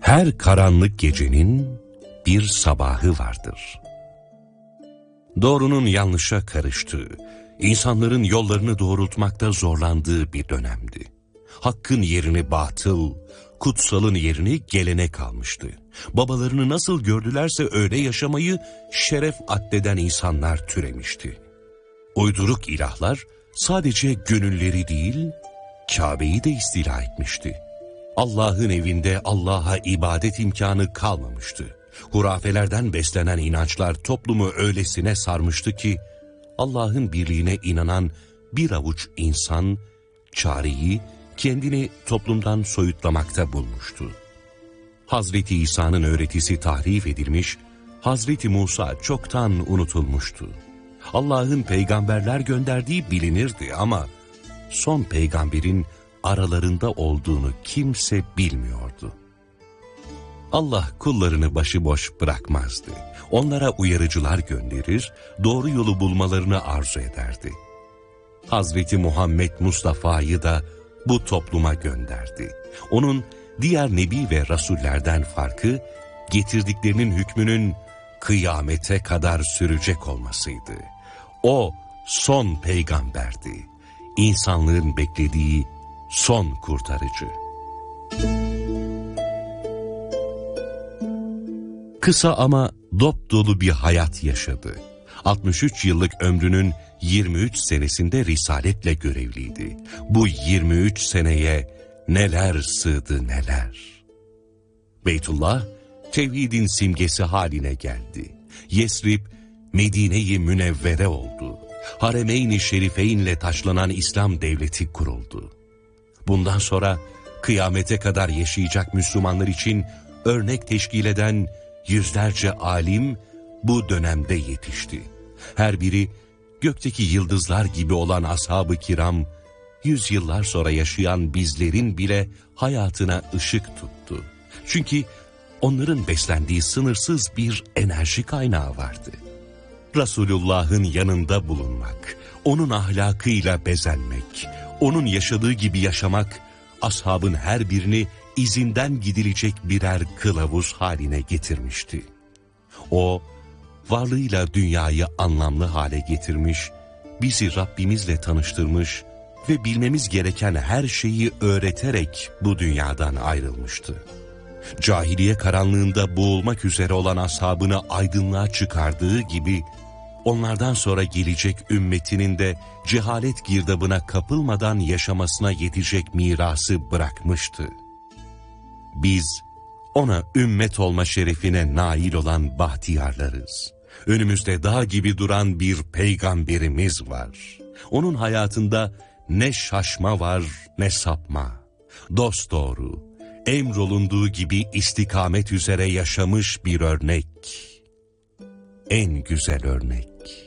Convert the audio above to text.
Her karanlık gecenin bir sabahı vardır. Doğrunun yanlışa karıştığı, insanların yollarını doğrultmakta zorlandığı bir dönemdi. Hakkın yerini batıl, kutsalın yerini gelenek almıştı. Babalarını nasıl gördülerse öyle yaşamayı şeref addeden insanlar türemişti. Uyduruk ilahlar sadece gönülleri değil, Kabe'yi de istila etmişti. Allah'ın evinde Allah'a ibadet imkanı kalmamıştı. Hurafelerden beslenen inançlar toplumu öylesine sarmıştı ki, Allah'ın birliğine inanan bir avuç insan, çareyi kendini toplumdan soyutlamakta bulmuştu. Hazreti İsa'nın öğretisi tahrif edilmiş, Hazreti Musa çoktan unutulmuştu. Allah'ın peygamberler gönderdiği bilinirdi ama son peygamberin aralarında olduğunu kimse bilmiyordu. Allah kullarını başıboş bırakmazdı. Onlara uyarıcılar gönderir, doğru yolu bulmalarını arzu ederdi. Hazreti Muhammed Mustafa'yı da bu topluma gönderdi. Onun diğer nebi ve rasullerden farkı, getirdiklerinin hükmünün kıyamete kadar sürecek olmasıydı. O son peygamberdi. İnsanlığın beklediği son kurtarıcı. Kısa ama dop dolu bir hayat yaşadı. 63 yıllık ömrünün 23 senesinde risaletle görevliydi. Bu 23 seneye neler sığdı neler. Beytullah, tevhidin simgesi haline geldi. Yesrib, Medine-i Münevvere oldu. Haremeyn-i Şerifeyn'le taşlanan İslam devleti kuruldu. Bundan sonra kıyamete kadar yaşayacak Müslümanlar için örnek teşkil eden yüzlerce alim bu dönemde yetişti. Her biri gökteki yıldızlar gibi olan ashab-ı kiram, yüzyıllar sonra yaşayan bizlerin bile hayatına ışık tuttu. Çünkü onların beslendiği sınırsız bir enerji kaynağı vardı. Resulullah'ın yanında bulunmak, onun ahlakıyla bezenmek, onun yaşadığı gibi yaşamak, ashabın her birini izinden gidilecek birer kılavuz haline getirmişti. O, varlığıyla dünyayı anlamlı hale getirmiş, bizi Rabbimizle tanıştırmış ve bilmemiz gereken her şeyi öğreterek bu dünyadan ayrılmıştı. Cahiliye karanlığında boğulmak üzere olan ashabını aydınlığa çıkardığı gibi, onlardan sonra gelecek ümmetinin de cehalet girdabına kapılmadan yaşamasına yetecek mirası bırakmıştı. Biz ona ümmet olma şerefine nail olan bahtiyarlarız. Önümüzde dağ gibi duran bir peygamberimiz var. Onun hayatında ne şaşma var ne sapma. Dosdoğru, emrolunduğu gibi istikamet üzere yaşamış bir örnek. En güzel örnek.